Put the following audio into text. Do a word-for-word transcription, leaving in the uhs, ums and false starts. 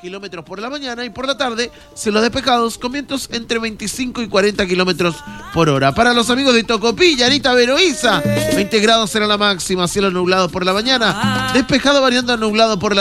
kilómetros por la mañana y por la tarde cielos despejados con vientos entre veinticinco y cuarenta kilómetros por hora. Para los amigos de Tocopilla, Llanita, Veroiza, veinte grados será la máxima, cielo nublado por la mañana, despejado variando a nublado por la